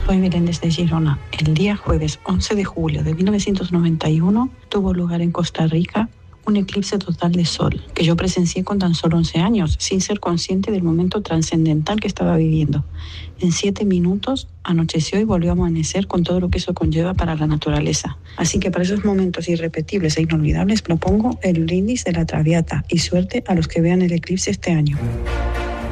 Soy Belén desde Girona. El día jueves 11 de julio de 1991 tuvo lugar en Costa Rica un eclipse total de sol, que yo presencié con tan solo 11 años, sin ser consciente del momento trascendental que estaba viviendo. En 7 minutos anocheció y volvió a amanecer con todo lo que eso conlleva para la naturaleza. Así que para esos momentos irrepetibles e inolvidables propongo el brindis de la Traviata y suerte a los que vean el eclipse este año.